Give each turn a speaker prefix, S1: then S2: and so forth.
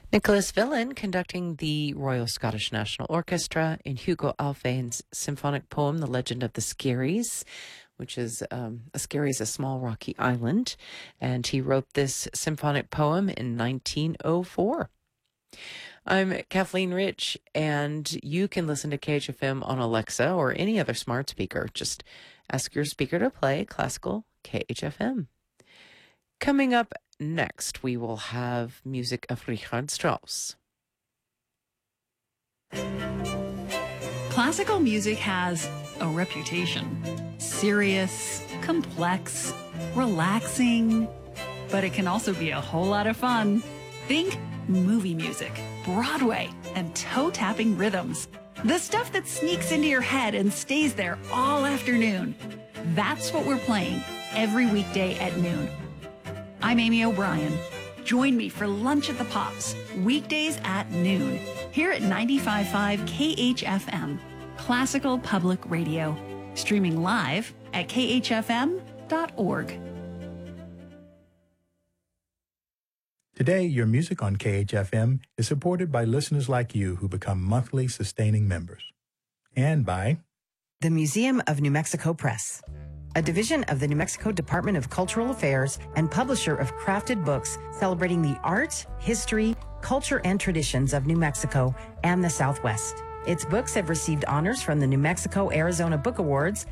S1: Nicholas Villan conducting the Royal Scottish National Orchestra in Hugo Alphon's symphonic poem, The Legend of the Skerries, which is a Skerry is a small rocky island. And he wrote this symphonic poem in 1904. I'm Kathleen Rich, and you can listen to KHFM on Alexa or any other smart speaker. Just ask your speaker to play classical KHFM. Coming up next, we will have music of Richard Strauss.
S2: Classical music has a reputation. Serious, complex, relaxing, but it can also be a whole lot of fun. Think movie music, Broadway, and toe-tapping rhythms. The stuff that sneaks into your head and stays there all afternoon. That's what we're playing every weekday at noon. I'm Amy O'Brien. Join me for Lunch at the Pops, weekdays at noon, here at 95.5 KHFM, Classical Public Radio, streaming live at khfm.org.
S3: Today, your music on KHFM is supported by listeners like you who become monthly sustaining members. And by
S4: the Museum of New Mexico Press, a division of the New Mexico Department of Cultural Affairs and publisher of crafted books celebrating the art, history, culture, and traditions of New Mexico and the Southwest. Its books have received honors from the New Mexico Arizona Book Awards,